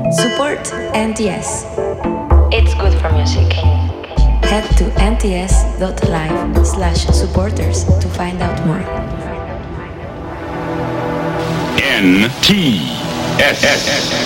Support NTS. It's good for music. Head to nts.live/supporters to find out more. NTS.